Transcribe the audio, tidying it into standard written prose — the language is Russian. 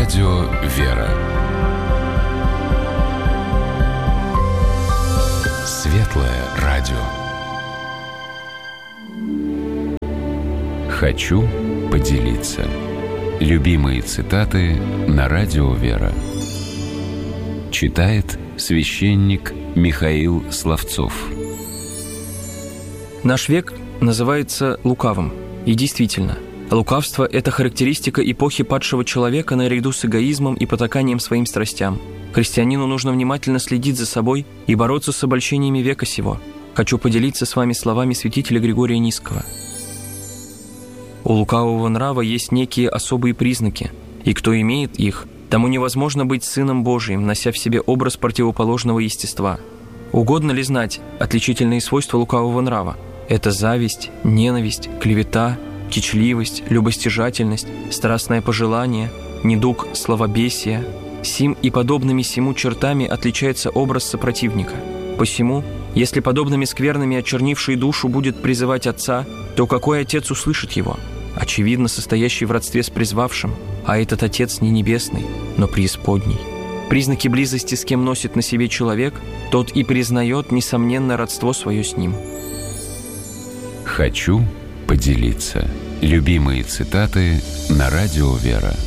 Радио «Вера». Светлое радио. Хочу поделиться. Любимые цитаты на Радио «Вера». Читает священник Михаил Словцов. Наш век называется лукавым. И действительно, лукавство – это характеристика эпохи падшего человека наряду с эгоизмом и потаканием своим страстям. Христианину нужно внимательно следить за собой и бороться с обольщениями века сего. Хочу поделиться с вами словами святителя Григория Нисского. У лукавого нрава есть некие особые признаки, и кто имеет их, тому невозможно быть сыном Божиим, нося в себе образ противоположного естества. Угодно ли знать отличительные свойства лукавого нрава? Это зависть, ненависть, клевета, кичливость, любостяжательность, страстное пожелание, недуг славобесия. Сим и подобными сему чертами отличается образ сопротивника. Посему, если подобными скверными очернивший душу будет призывать Отца, то какой Отец услышит его? Очевидно, состоящий в родстве с призвавшим, а этот Отец не небесный, но преисподний. Признаки близости с кем носит на себе человек, тот и признает, несомненно, родство свое с ним. Хочу поделиться. Любимые цитаты на Радио «Вера».